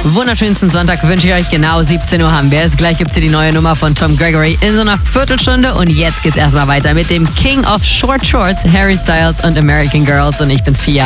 Wunderschönsten Sonntag wünsche ich euch. Genau 17 Uhr haben wir es. Gleich gibt es hier die neue Nummer von Tom Gregory in so einer Viertelstunde. Und jetzt geht's erstmal weiter mit dem King of Short Shorts, Harry Styles und American Girls. Und ich bin's, Pia.